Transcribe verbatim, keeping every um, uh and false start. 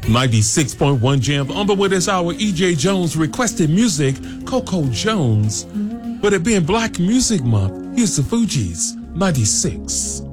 ninety-six point one Jam. On with this hour, E J Jones requested music, Coco Jones. But it being Black Music Month, here's the Fugees, ninety-six.